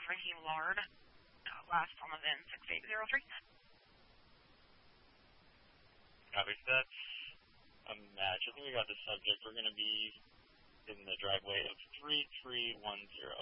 Raheem Lard, last on the VIN 6803. Copy. That's a match. I think we got the subject. We're going to be in the driveway of 3310.